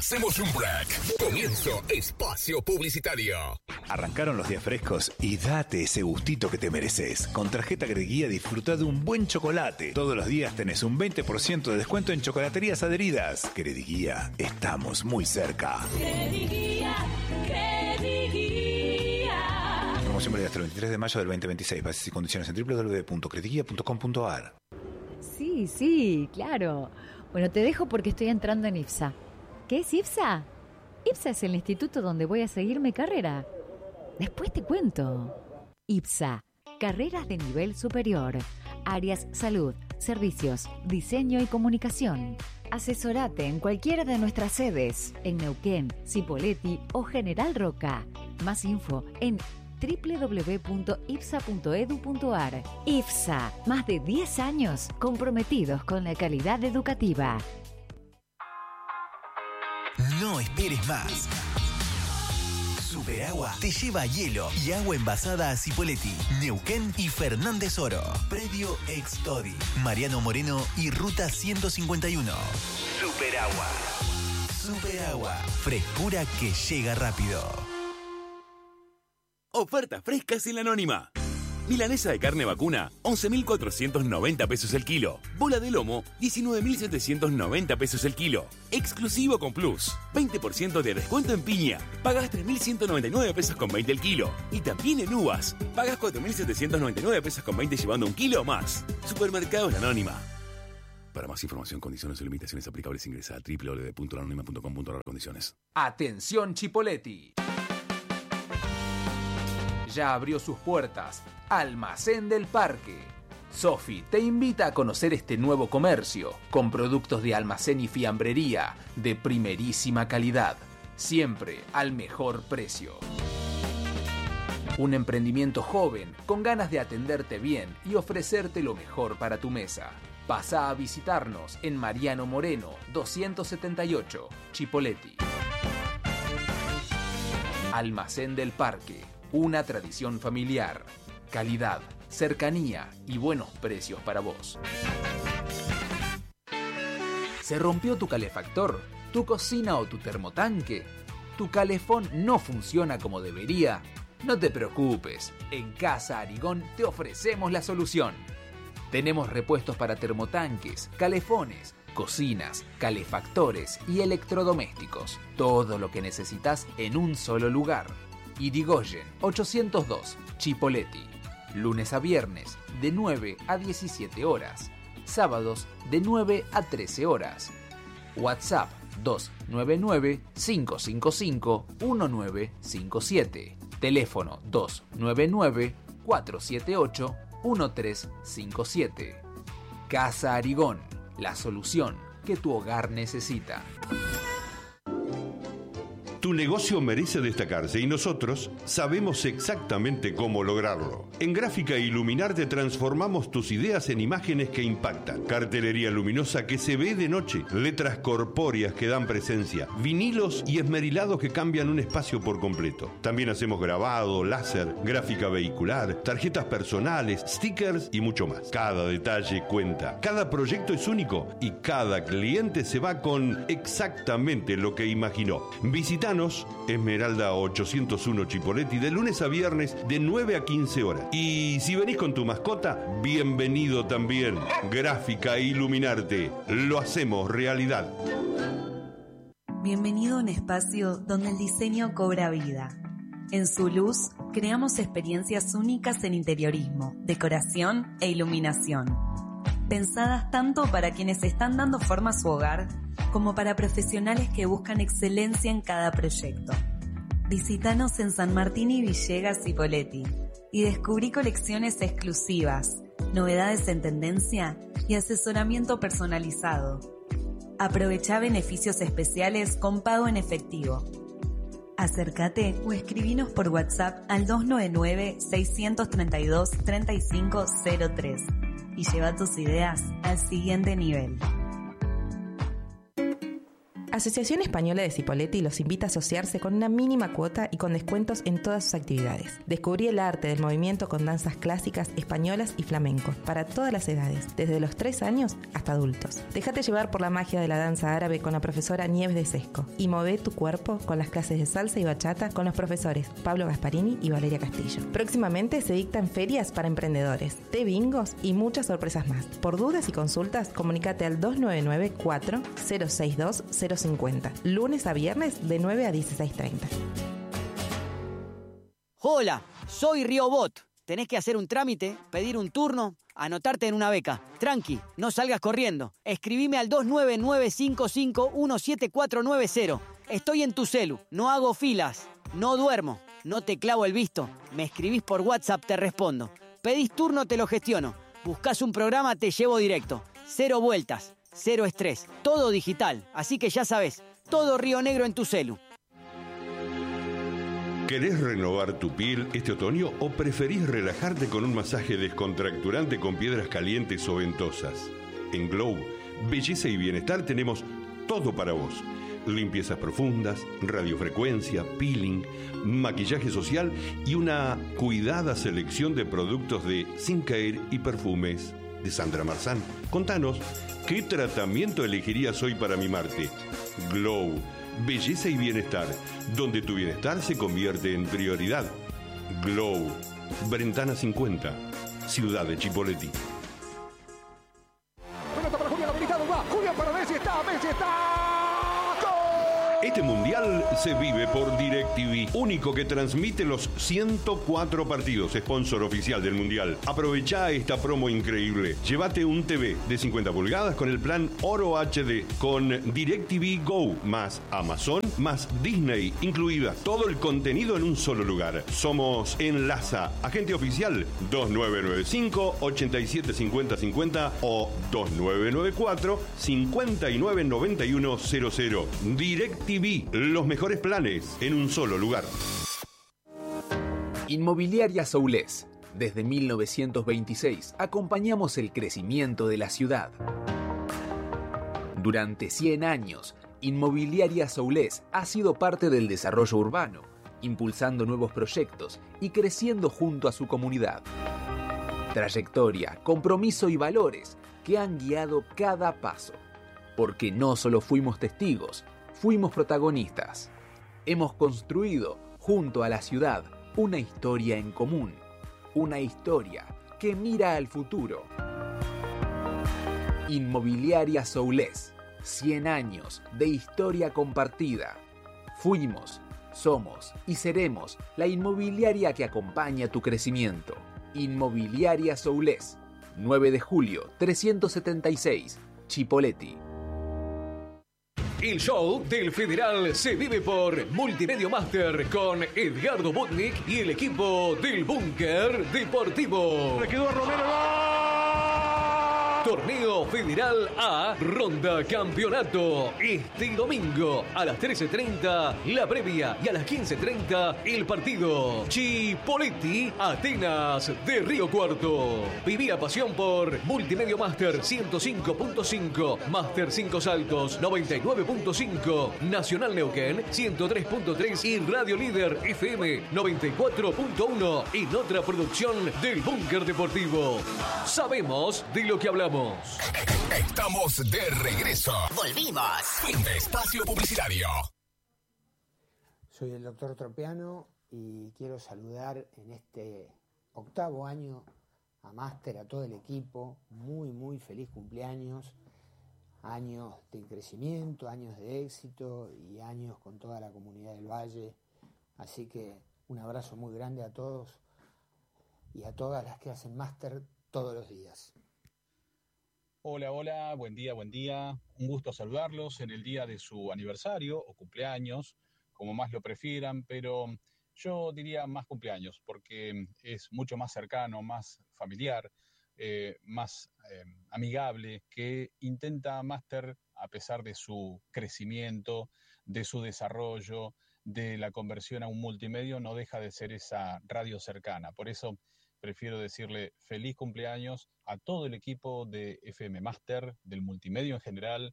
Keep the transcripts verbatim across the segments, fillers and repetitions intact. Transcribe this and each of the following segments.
Hacemos un break. Comienzo espacio publicitario. Arrancaron los días frescos y date ese gustito que te mereces. Con tarjeta Greguía disfruta de un buen chocolate. Todos los días tenés un veinte por ciento de descuento en chocolaterías adheridas. Greguía, estamos muy cerca. Greguía, Greguía. Promoción válida hasta el veintitrés de mayo del veinte veintiséis. Bases y condiciones en doble u doble u doble u punto greguía punto com punto a r. Sí, sí, claro. Bueno, te dejo porque estoy entrando en IPSA. ¿Qué es IPSA? IPSA es el instituto donde voy a seguir mi carrera. Después te cuento. IPSA, carreras de nivel superior. Áreas salud, servicios, diseño y comunicación. Asesorate en cualquiera de nuestras sedes, en Neuquén, Cipolletti o General Roca. Más info en doble u doble u doble u punto ipsa punto edu punto a r. IPSA, más de diez años comprometidos con la calidad educativa. No esperes más. Superagua te lleva hielo y agua envasada a Cipolletti, Neuquén y Fernández Oro. Predio Extodi, Mariano Moreno y Ruta ciento cincuenta y uno. Superagua. Superagua. Frescura que llega rápido. Ofertas frescas en la Anónima. Milanesa de carne vacuna, once mil cuatrocientos noventa pesos el kilo. Bola de lomo, diecinueve mil setecientos noventa pesos el kilo. Exclusivo con Plus. veinte por ciento de descuento en piña. Pagas tres mil ciento noventa y nueve pesos con veinte el kilo. Y también en uvas. Pagas cuatro mil setecientos noventa y nueve pesos con veinte llevando un kilo o más. Supermercados La Anónima. Para más información, condiciones y limitaciones aplicables, ingresa a doble u doble u doble u punto la anónima punto com punto a r. Condiciones. Atención Cipolletti. Ya abrió sus puertas Almacén del Parque. Sofi te invita a conocer este nuevo comercio con productos de almacén y fiambrería de primerísima calidad, siempre al mejor precio. Un emprendimiento joven con ganas de atenderte bien y ofrecerte lo mejor para tu mesa. Pasa a visitarnos en Mariano Moreno doscientos setenta y ocho, Cipolletti. Almacén del Parque. Una tradición familiar, calidad, cercanía y buenos precios para vos. ¿Se rompió tu calefactor, tu cocina o tu termotanque? ¿Tu calefón no funciona como debería? No te preocupes, en Casa Arigón te ofrecemos la solución. Tenemos repuestos para termotanques, calefones, cocinas, calefactores y electrodomésticos. Todo lo que necesitas en un solo lugar. Irigoyen ochocientos dos, Cipolletti. Lunes a viernes de nueve a diecisiete horas. Sábados de nueve a trece horas. WhatsApp dos nueve nueve, cinco cinco cinco, uno nueve cinco siete. Teléfono dos nueve nueve, cuatro siete ocho, uno tres cinco siete. Casa Arigón, la solución que tu hogar necesita. Tu negocio merece destacarse y nosotros sabemos exactamente cómo lograrlo. En Gráfica Iluminarte transformamos tus ideas en imágenes que impactan. Cartelería luminosa que se ve de noche, letras corpóreas que dan presencia, vinilos y esmerilados que cambian un espacio por completo. También hacemos grabado, láser, gráfica vehicular, tarjetas personales, stickers y mucho más. Cada detalle cuenta, cada proyecto es único y cada cliente se va con exactamente lo que imaginó. Visita Esmeralda ochocientos uno Cipolletti de lunes a viernes de nueve a quince horas. Y si venís con tu mascota, bienvenido también. Gráfica Iluminarte. Lo hacemos realidad. Bienvenido a un espacio donde el diseño cobra vida. En su luz, creamos experiencias únicas en interiorismo, decoración e iluminación. Pensadas tanto para quienes están dando forma a su hogar, como para profesionales que buscan excelencia en cada proyecto. Visítanos en San Martín y Villegas Cipolletti y descubrí colecciones exclusivas, novedades en tendencia y asesoramiento personalizado. Aprovechá beneficios especiales con pago en efectivo. Acércate o escribinos por WhatsApp al dos nueve nueve, seis tres dos, tres cinco cero tres y lleva tus ideas al siguiente nivel. Asociación Española de Cipolletti los invita a asociarse con una mínima cuota y con descuentos en todas sus actividades. Descubrí el arte del movimiento con danzas clásicas, españolas y flamenco, para todas las edades, desde los tres años hasta adultos. Déjate llevar por la magia de la danza árabe con la profesora Nieves de Sesco y move tu cuerpo con las clases de salsa y bachata con los profesores Pablo Gasparini y Valeria Castillo. Próximamente se dictan ferias para emprendedores, té bingos y muchas sorpresas más. Por dudas y consultas, comunícate al dos nueve nueve, cuatro cero seis dos, cero cincuenta, lunes a viernes de nueve a dieciséis treinta. Hola, soy Riobot. Tenés que hacer un trámite, pedir un turno, anotarte en una beca. Tranqui, no salgas corriendo. Escribime al dos nueve nueve cinco cinco uno siete cuatro nueve cero. Estoy en tu celu, no hago filas, no duermo, no te clavo el visto. Me escribís por WhatsApp, te respondo. Pedís turno, te lo gestiono. Buscás un programa, te llevo directo. Cero vueltas, cero estrés, todo digital. Así que ya sabes, todo Río Negro en tu celu. ¿Querés renovar tu piel este otoño o preferís relajarte con un masaje descontracturante con piedras calientes o ventosas? En Glow, Belleza y Bienestar tenemos todo para vos. Limpiezas profundas, radiofrecuencia, peeling, maquillaje social y una cuidada selección de productos de Sincaer y perfumes de Sandra Marzán. Contanos, ¿qué tratamiento elegirías hoy para mimarte? Glow, Belleza y Bienestar, donde tu bienestar se convierte en prioridad. Glow, Brentana cincuenta, Ciudad de Chipolletti. Pelota para Julián habilitado, va, Julián para Messi, está, Messi está. Este mundial se vive por DirecTV, único que transmite los ciento cuatro partidos, sponsor oficial del mundial. Aprovecha esta promo increíble. Llévate un T V de cincuenta pulgadas con el plan Oro H D, con DirecTV Go, más Amazon, más Disney incluida. Todo el contenido en un solo lugar. Somos Enlaza, agente oficial dos nueve nueve cinco, ocho siete cinco cero cinco cero o dos nueve nueve cuatro, cinco nueve nueve uno cero cero. DirecTV, los mejores planes en un solo lugar. Inmobiliaria Soulés. Desde mil novecientos veintiséis acompañamos el crecimiento de la ciudad. Durante cien años, Inmobiliaria Soulés ha sido parte del desarrollo urbano, impulsando nuevos proyectos y creciendo junto a su comunidad. Trayectoria, compromiso y valores que han guiado cada paso. Porque no solo fuimos testigos, fuimos protagonistas. Hemos construido, junto a la ciudad, una historia en común. Una historia que mira al futuro. Inmobiliaria Soulés. cien años de historia compartida. Fuimos, somos y seremos la inmobiliaria que acompaña tu crecimiento. Inmobiliaria Soulés. nueve de julio, trescientos setenta y seis, Chipolletti. El show del Federal se vive por Multimedia Master con Edgardo Botnik y el equipo del Búnker Deportivo. Le quedó a Romero. Torneo Federal A, Ronda Campeonato. Este domingo a las trece treinta, la previa, y a las quince treinta, el partido. Chipolletti, Atenas de Río Cuarto. Viví la pasión por Multimedia Master ciento cinco punto cinco, Master cinco Saltos noventa y nueve punto cinco, Nacional Neuquén ciento tres punto tres y Radio Líder F M noventa y cuatro punto uno, en otra producción del Búnker Deportivo. Sabemos de lo que hablamos. Estamos de regreso. Volvimos. Fin de espacio publicitario. Soy el doctor Tropiano y quiero saludar en este octavo año a Máster, a todo el equipo. Muy, muy feliz cumpleaños. Años de crecimiento, años de éxito y años con toda la comunidad del Valle. Así que un abrazo muy grande a todos y a todas las que hacen Máster todos los días. Hola, hola, buen día, buen día. Un gusto saludarlos en el día de su aniversario o cumpleaños, como más lo prefieran, pero yo diría más cumpleaños porque es mucho más cercano, más familiar, eh, más eh, amigable, que intenta Máster, a pesar de su crecimiento, de su desarrollo, de la conversión a un multimedio, no deja de ser esa radio cercana. Por eso prefiero decirle feliz cumpleaños a todo el equipo de F M Máster, del multimedio en general,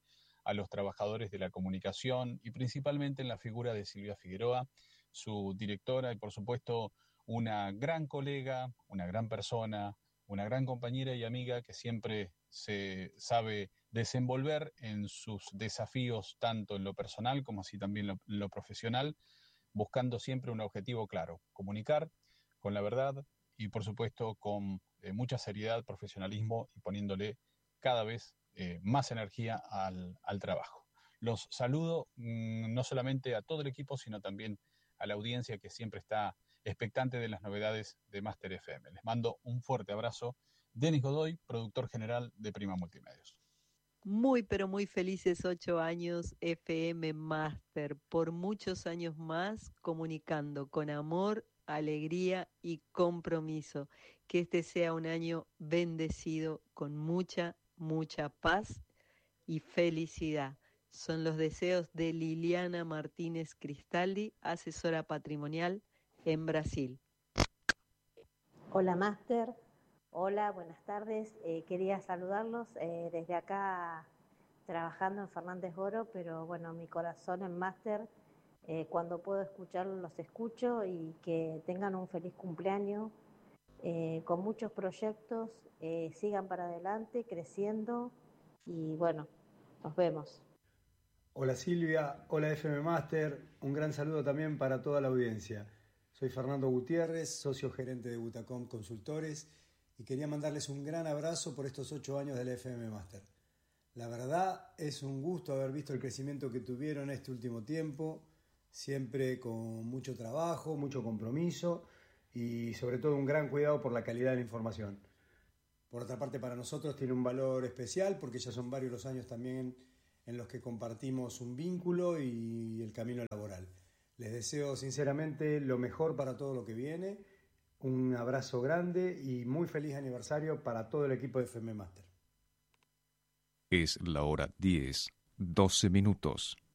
a los trabajadores de la comunicación y principalmente en la figura de Silvia Figueroa, su directora y por supuesto una gran colega, una gran persona, una gran compañera y amiga que siempre se sabe desenvolver en sus desafíos tanto en lo personal como así también lo, en lo profesional, buscando siempre un objetivo claro, comunicar con la verdad y por supuesto con eh, mucha seriedad, profesionalismo y poniéndole cada vez eh, más energía al, al trabajo. Los saludo mmm, no solamente a todo el equipo, sino también a la audiencia que siempre está expectante de las novedades de Máster F M. Les mando un fuerte abrazo. Denis Godoy, productor general de Prima Multimedios. Muy, pero muy felices ocho años F M Máster, por muchos años más, comunicando con amor, alegría y compromiso. Que este sea un año bendecido con mucha, mucha paz y felicidad. Son los deseos de Liliana Martínez Cristaldi, asesora patrimonial en Brasil. Hola Máster, hola, buenas tardes. Eh, quería saludarlos eh, desde acá trabajando en Fernández Oro, pero bueno, mi corazón en Máster, eh, cuando puedo escucharlos los escucho y que tengan un feliz cumpleaños, eh, con muchos proyectos, eh, sigan para adelante, creciendo y bueno, nos vemos. Hola Silvia, hola F M Máster, un gran saludo también para toda la audiencia. Soy Fernando Gutiérrez, socio gerente de Butacom Consultores y quería mandarles un gran abrazo por estos ocho años de la F M Máster. La verdad es un gusto haber visto el crecimiento que tuvieron este último tiempo, siempre con mucho trabajo, mucho compromiso y sobre todo un gran cuidado por la calidad de la información. Por otra parte, para nosotros tiene un valor especial porque ya son varios los años también en los que compartimos un vínculo y el camino laboral. Les deseo sinceramente lo mejor para todo lo que viene, un abrazo grande y muy feliz aniversario para todo el equipo de F M Máster. Es la hora diez, doce minutos.